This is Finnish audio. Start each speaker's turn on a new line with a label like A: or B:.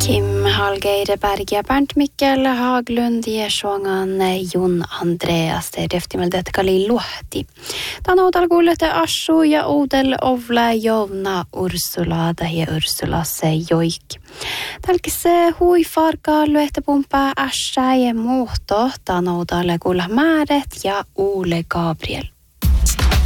A: Kim Hallgeir ja Bernt Mikkel Haglund ja Suangan Jon Andreas Deftimeldet Kali Luhti. Tanoudal kuulete Assu ja Oudel Ovla Jovna Ursula ja Ursula se joik. Tälkise hui farka lyhte pumpa Asha ja muhto tanoudal kuulla määret ja Ole Gabriel.